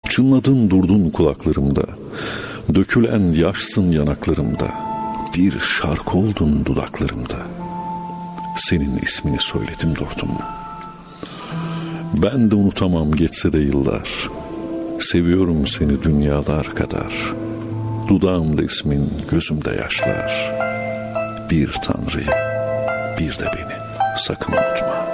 Çınladın durdun kulaklarımda, dökülen yaşsın yanaklarımda, bir şarkı oldun dudaklarımda. Senin ismini söyledim durdum. Ben de unutamam geçse de yıllar, seviyorum seni dünyalar kadar. Dudağımda ismin, gözümde yaşlar. Bir Tanrı'yı, bir de beni sakın unutma.